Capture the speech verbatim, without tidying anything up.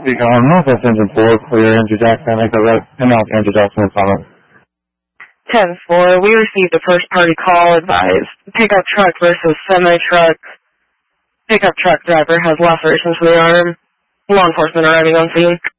Speaking on Northwest Engine four, clear Andrew Jackson, Echo Red, and now Andrew Jackson is on it. ten four, we received a first-party call advised. Pickup truck versus semi-truck. Pickup truck driver has lacerations to the arm. Law enforcement arriving on scene.